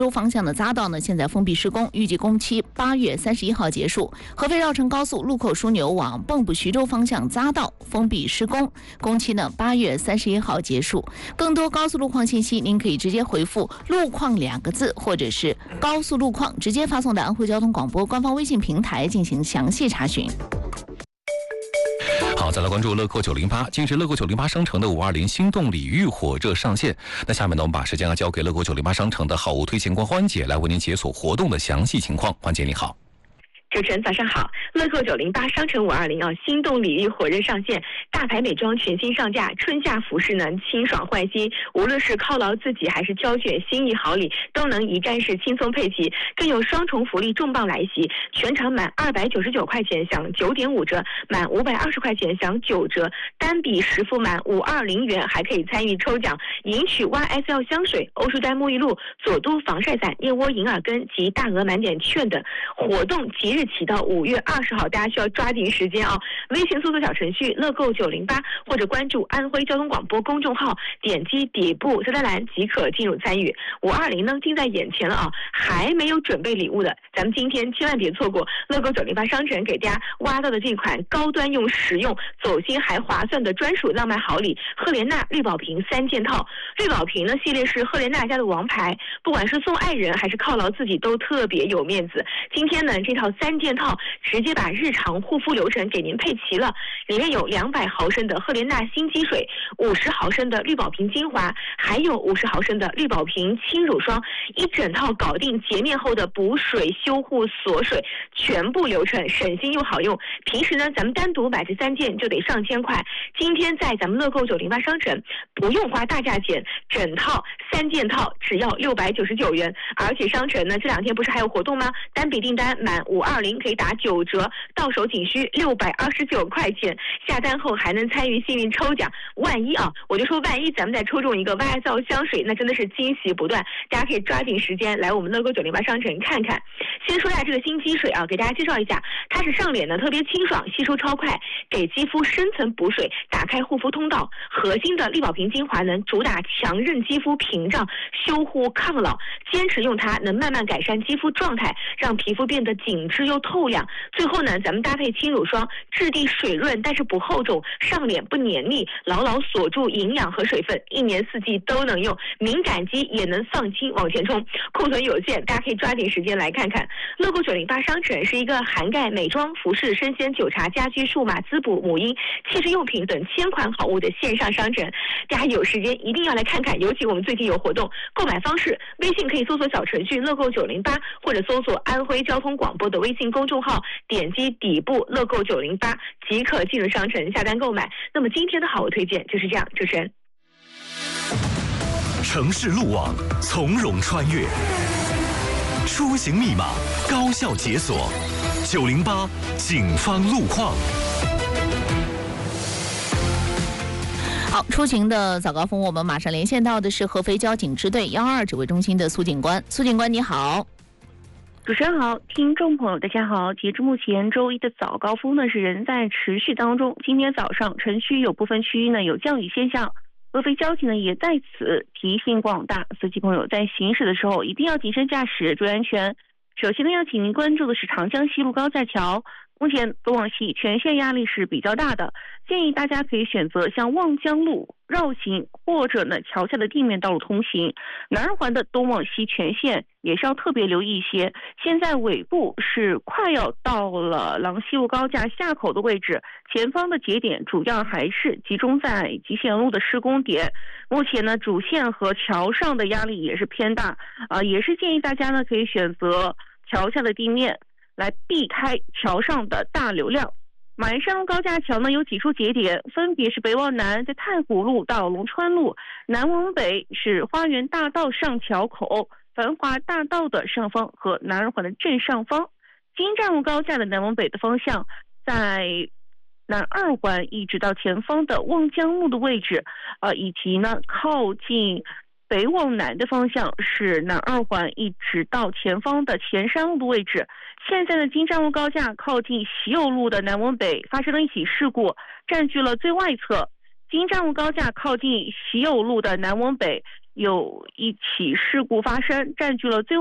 州方向的匝道呢，现在封闭施工，预计工期8月31号结束。合肥绕城高速路口枢纽往蚌埠徐州方向匝道封闭施工，工期呢8月31号结束。更多高速路况信息，您可以直接回复“路况”2个字，或者是“高速路况”，直接发送到安徽交通广播官方微信平台进行详细查询。 好，再来关注乐购908。近日，乐购908商城的520心动礼遇火热上线。那下面呢，我们把时间交给乐购908商城的好物推荐官欢姐，来为您解锁活动的详细情况。欢姐你好。 主持人早上好，乐购908商城520心动礼遇火热上线，大牌美妆全新上架，春夏服饰呢清爽换新，无论是犒劳自己还是挑选心意好礼，都能一站式轻松配齐，更有双重福利重磅来袭，全场满299块钱享9.5折，满520块钱享9折，单笔实付满520元还可以参与抽奖，赢取 YSL 香水、欧舒丹沐浴露、佐都防晒伞、燕窝银耳根及大额满点券等。活动即日起到5月20号，大家需要抓紧时间啊！微信搜索小程序乐购908，或者关注安徽交通广播公众号，点击底部菜单栏即可进入参与。520呢近在眼前了啊！还没有准备礼物的，咱们今天千万别错过乐购908商城给大家挖到的这款高端又实用、走心还划算的专属浪漫好礼——赫莲娜绿宝瓶3件套。绿宝瓶呢系列是赫莲娜家的王牌，不管是送爱人还是犒劳自己都特别有面子。今天呢这套3件套直接把日常护肤流程给您配齐了，里面有200毫升的赫莲娜新肌水，50毫升的绿宝瓶精华，还有50毫升的绿宝瓶轻乳霜，一整套搞定洁面后的补水、修护、锁水，全部流程省心又好用。平时呢咱们单独买这3件就得上千块，今天在咱们乐购908商城不用花大价钱，整套3件套只要699元，而且商城呢这2天不是还有活动吗？单笔订单满520可以打9折，到手仅需629块钱，下单后还能参与幸运抽奖。万一啊，我就说万一咱们再抽中一个 YSL 香水，那真的是惊喜不断，大家可以抓紧时间来我们乐购908商城看看。先说一下这个新肌水啊，给大家介绍一下，它是上脸呢特别清爽，吸收超快，给肌肤深层补水，打开护肤通道。核心的绿宝瓶精华能主打强韧肌肤屏障，修护抗老，坚持用它能慢慢改善肌肤状态，让皮肤变得紧致又透亮。最后呢，咱们搭配轻乳霜，质地水润但是不厚重，上脸不黏腻，牢牢锁住营养和水分，1年4季都能用，敏感肌也能放心往前冲。库存有限，大家可以抓紧时间来看看。乐购908商城是一个涵盖美妆、服饰、生鲜、酒茶、家居、数码、滋补、母婴、汽车用品等1000款好物的线上商城，大家有时间一定要来看看。尤其我们最近有活动，购买方式微信可以搜索小程序乐购908，或者搜索安徽交通广播的微信公众号，点击底部乐购908即可进入商城下单购买。那么今天的好物推荐就是这样，主持人。 城市路网从容穿越，出行密码高效解锁，908警方路况。 好，出行的早高峰，我们马上连线到的是合肥交警支队122指挥中心的苏警官。苏警官你好。 主持人好，听众朋友大家好。截至目前，周一的早高峰呢是仍在持续当中。今天早上城区有部分区域呢有降雨现象，合肥交警呢也在此提醒广大司机朋友，在行驶的时候一定要谨慎驾驶，注意安全。首先呢，要请您关注的是长江西路高架桥，目前东往西全线压力是比较大的，建议大家可以选择向望江路绕行，或者呢桥下的地面道路通行。南二环的东往西全线也是要特别留意一些。现在尾部是快要到了廊西路高架下口的位置，前方的节点主要还是集中在集贤路的施工点。目前呢主线和桥上的压力也是偏大也是建议大家呢可以选择桥下的地面来避开桥上的大流量。马鞍山路高架桥呢有几处节点，分别是北往南在太湖路到龙川路，南往北是花园大道上桥口、繁华大道的上方和南二环的正上方。金站路高架的南往北的方向，在南二环一直到前方的望江路的位置以及呢靠近北往南的方向是南二环一直到前方的前山路的位置。现在的金站路高架靠近喜友路的南往北发生了一起事故，占据了最外侧。金站路高架靠近喜友路的南往北有一起事故发生，占据了最